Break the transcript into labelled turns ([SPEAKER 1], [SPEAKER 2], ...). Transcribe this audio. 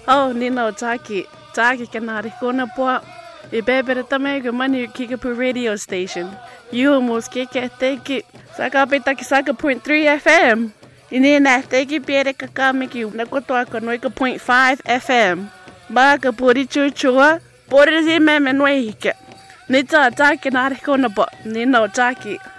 [SPEAKER 1] Oh, Nino Taki. Taki kanari kona po. Ibebere tamego mani Kickapoo radio station. You almost kick at take it. Saka petaki saka 0.3 FM. Ini na take it piere kakamiki. Nakotoa noika 0.5 FM. Baka puri chuchua. Puri zi meme noihike. Nita Taki nari kona po. Nino Taki.